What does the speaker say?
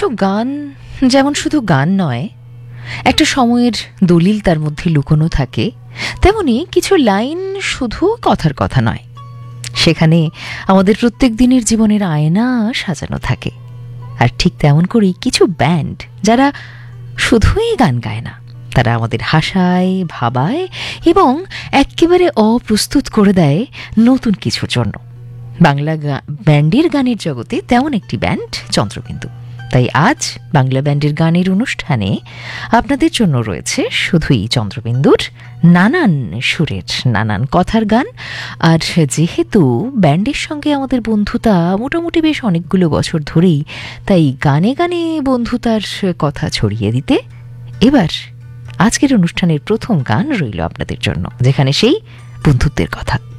কিছু গান যেমন শুধু গান নয়, একটা সময়ের দলিল তার মধ্যে লুকোনো থাকে, তেমনি কিছু লাইন শুধু কথার কথা নয়, সেখানে আমাদের প্রত্যেক দিনের জীবনের আয়না সাজানো থাকে। আর ঠিক তেমন করেই কিছু ব্যান্ড যারা শুধুই গান গায় না, তারা আমাদের হাসায়, ভাবায় এবং একেবারে অপ্রস্তুত করে দেয় নতুন কিছুর জন্য। বাংলা ব্যান্ডের গানের জগতে তেমন একটি ব্যান্ড চন্দ্রবিন্দু। তাই আজ বাংলা ব্যান্ডের গানের অনুষ্ঠানে আপনাদের জন্য রয়েছে শুধুই চন্দ্রবিন্দুর নানান সুরের নানান কথার গান। আর যেহেতু ব্যান্ডের সঙ্গে আমাদের বন্ধুতা মোটামুটি বেশ অনেকগুলো বছর ধরেই, তাই গানে গানে বন্ধুতার কথা ছড়িয়ে দিতে এবার আজকের অনুষ্ঠানের প্রথম গান রইল আপনাদের জন্য, যেখানে সেই বন্ধুত্বের কথা।